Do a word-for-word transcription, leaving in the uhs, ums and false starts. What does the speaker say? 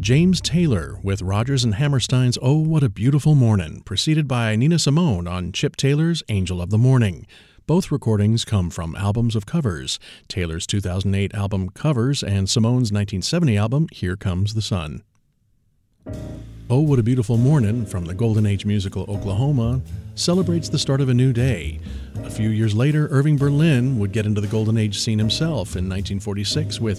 James Taylor with Rodgers and Hammerstein's Oh, What a Beautiful Mornin', preceded by Nina Simone on Chip Taylor's Angel of the Morning. Both recordings come from albums of covers, Taylor's two thousand eight album Covers and Simone's nineteen seventy album Here Comes the Sun. Oh, What a Beautiful Mornin' from the Golden Age musical Oklahoma celebrates the start of a new day. A few years later, Irving Berlin would get into the Golden Age scene himself in nineteen forty-six with